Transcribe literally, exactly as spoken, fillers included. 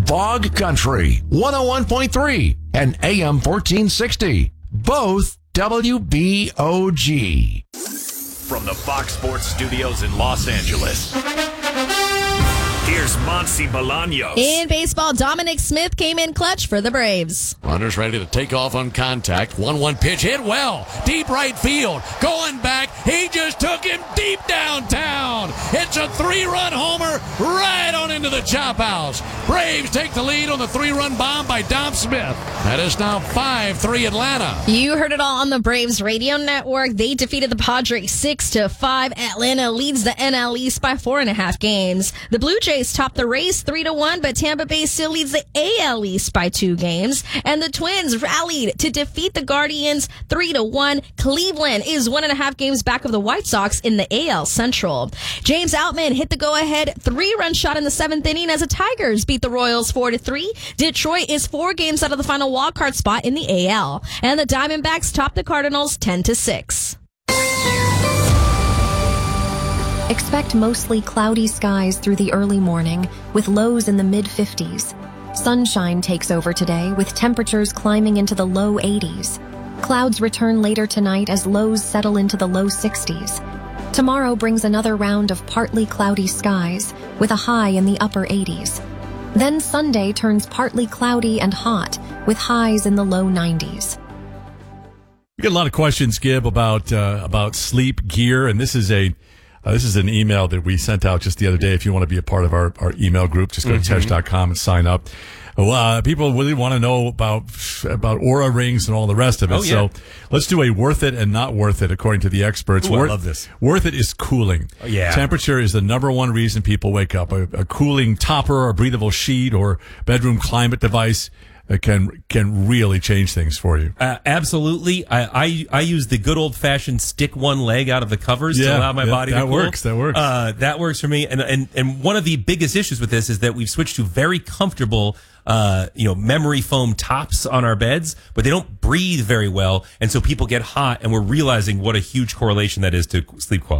Bog Country, one oh one point three and A M fourteen sixty. Both W B O G. From the Fox Sports Studios in Los Angeles, here's Monsi Bolaños. In baseball, Dominic Smith came in clutch for the Braves. Runners ready to take off on contact. one one pitch hit well. Deep right field. Going back. He just took him deep downtown. It's a three-run homer right on into the chop house. Braves take the lead on the three-run bomb by Dom Smith. That is now five three Atlanta. You heard it all on the Braves radio network. They defeated the Padres six to five. Atlanta leads the N L East by four and a half games. The Blue Jays topped the race three to one, but Tampa Bay still leads the A L East by two games. And the Twins rallied to defeat the Guardians three to one. Cleveland is one and a half games back of the White Sox in the A L Central. James Outman hit the go-ahead three-run shot in the seventh inning as the Tigers beat the Royals four to three. Detroit is four games out of the final wildcard spot in the A L. And the Diamondbacks topped the Cardinals ten to six. Expect mostly cloudy skies through the early morning, with lows in the mid fifties. Sunshine takes over today, with temperatures climbing into the low eighties. Clouds return later tonight as lows settle into the low sixties. Tomorrow brings another round of partly cloudy skies, with a high in the upper eighties. Then Sunday turns partly cloudy and hot, with highs in the low nineties. We get a lot of questions, Gib, about uh, about sleep gear, and this is a uh, this is an email that we sent out just the other day. If you want to be a part of our, our email group, just go mm-hmm. to tesh dot com and sign up. Well, uh, people really want to know about about Oura rings and all the rest of it. Oh, yeah. So let's do a worth it and not worth it, according to the experts. Ooh, worth, I love this. Worth it is cooling. Oh, yeah. Temperature is the number one reason people wake up. A, a cooling topper, a breathable sheet, or bedroom climate device that can can really change things for you. Uh, absolutely. I, I I use the good old fashioned stick one leg out of the covers yeah, to allow my yeah, body to that cool. works. That works. Uh, that works for me. And and and one of the biggest issues with this is that we've switched to very comfortable, uh, you know, memory foam tops on our beds, but they don't breathe very well, and so people get hot. And we're realizing what a huge correlation that is to sleep quality.